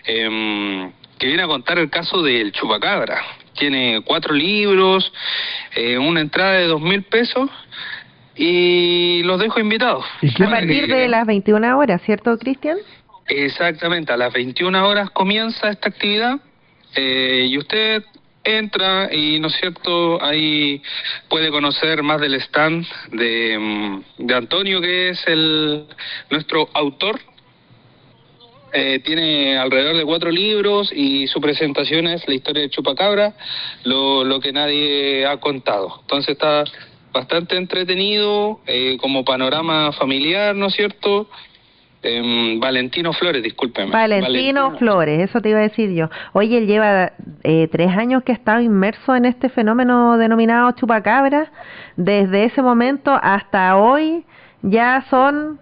que viene a contar el caso del chupacabra. Tiene 4 libros, una entrada de 2.000 pesos y los dejo invitados. A partir de las 21 horas, ¿cierto, Cristian? Exactamente, a las 21 horas comienza esta actividad y usted entra y, ¿no es cierto?, ahí puede conocer más del stand de Antonio, que es nuestro autor. Tiene alrededor de 4 libros y su presentación es la historia de Chupacabra, lo que nadie ha contado. Entonces está bastante entretenido, como panorama familiar, ¿no es cierto? Valentino Flores, discúlpeme. Valentino Flores, eso te iba a decir yo. Oye, él lleva 3 años que ha estado inmerso en este fenómeno denominado Chupacabra. Desde ese momento hasta hoy ya son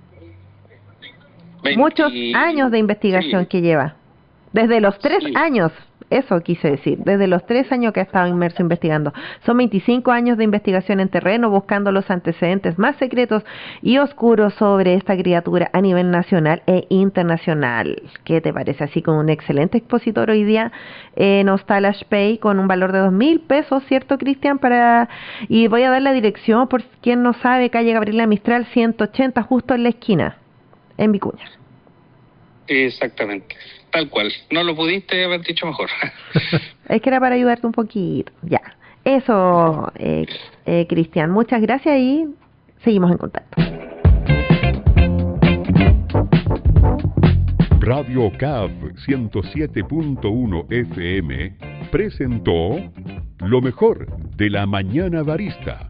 muchos años de investigación que lleva. Desde los 3 años, eso quise decir, desde los 3 años que ha estado inmerso investigando. Son 25 años de investigación en terreno, buscando los antecedentes más secretos y oscuros sobre esta criatura a nivel nacional e internacional. ¿Qué te parece? Así como un excelente expositor hoy día en Hostal Pay con un valor de 2.000 pesos, ¿cierto, Cristian? Y voy a dar la dirección, por quien no sabe, calle Gabriela Mistral 180, justo en la esquina, en Vicuña. Exactamente, tal cual. No lo pudiste haber dicho mejor. Es que era para ayudarte un poquito. Ya. Eso, Cristian. Muchas gracias y seguimos en contacto. Radio CAF 107.1 FM presentó lo mejor de la mañana barista.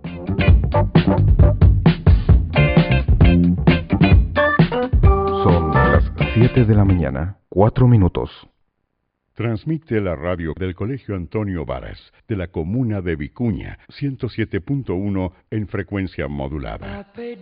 Son las 7 de la mañana, 4 minutos. Transmite la radio del Colegio Antonio Varas, de la comuna de Vicuña, 107.1 en frecuencia modulada.